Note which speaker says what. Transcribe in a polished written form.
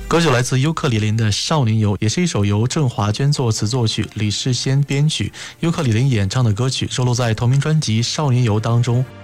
Speaker 1: 歌曲来自尤克里林的《少年游》，也是一首由郑华娟作词作曲、李世先编曲、尤克里林演唱的歌曲，收录在同名专辑《少年游》当中。